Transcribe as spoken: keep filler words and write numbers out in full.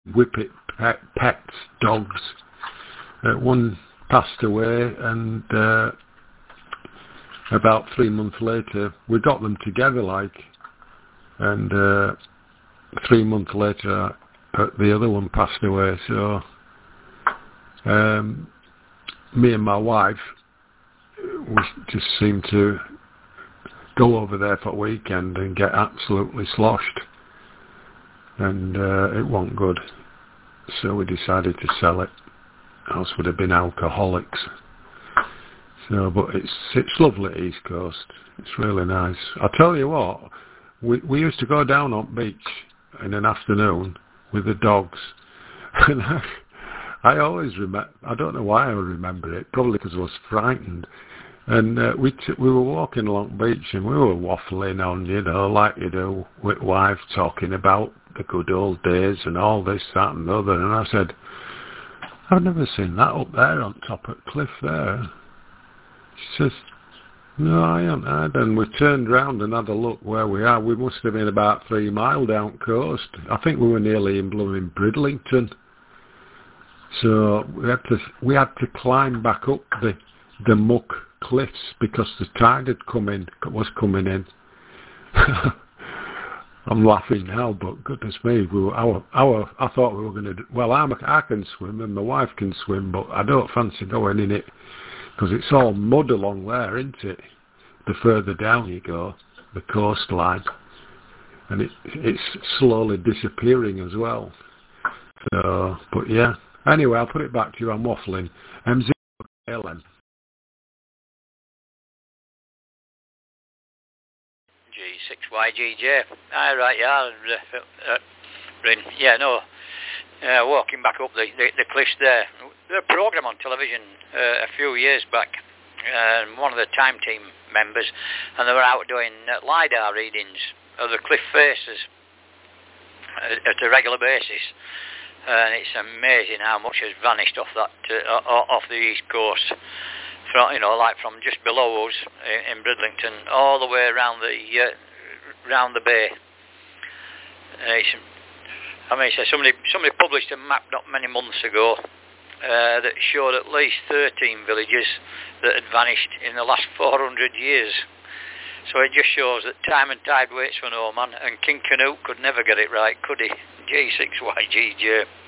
whippet pet, pets, dogs. Uh, one passed away, and uh, about three months later, we got them together, like, and uh, three months later, uh, the other one passed away. So um, me and my wife, we just seemed to go over there for a weekend and get absolutely sloshed, and uh, it wasn't good. So we decided to sell it. Else would have been alcoholics. So, but it's it's lovely, East Coast. It's really nice. I'll tell you what, we we used to go down on beach in an afternoon with the dogs, and I, I always remember. I don't know why I remember it. Probably because I was frightened. And uh, we t- we were walking along the beach, and we were waffling on, you know, like you do with wife, talking about the good old days and all this, that, and the other. And I said, I've never seen that up there on top of the cliff there. She says, no, I haven't had. And we turned round and had a look where we are. We must have been about three mile down coast. I think we were nearly in blooming Bridlington. So we had to we had to climb back up the the muck cliffs because the tide had come in was coming in. I'm laughing now, but goodness me, we were, our, our, I thought we were going to do, well, I'm, I can swim and my wife can swim, but I don't fancy going in it because it's all mud along there, isn't it? The further down you go, the coastline, and it, it's slowly disappearing as well. So, but yeah. Anyway, I'll put it back to you. I'm waffling. M Z L M. G six Y G J. Aye, right, yeah. Uh, uh, yeah, no. Uh, walking back up the, the, the cliffs there. There was a programme on television uh, a few years back. Um, one of the Time Team members, and they were out doing uh, LiDAR readings of the cliff faces uh, at a regular basis. And it's amazing how much has vanished off that uh, off the east coast. From, you know, like from just below us in, in Bridlington, all the way around the uh, round the bay. Uh, it's, I mean, so somebody somebody published a map not many months ago uh, that showed at least thirteen villages that had vanished in the last four hundred years. So it just shows that time and tide waits for no man, and King Canute could never get it right, could he? G six Y G J.